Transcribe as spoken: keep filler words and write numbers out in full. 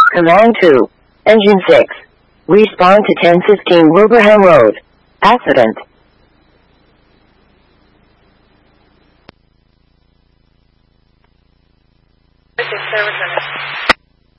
Command two. Engine six. Respond to ten fifteen Wilbraham Road. Accident. Service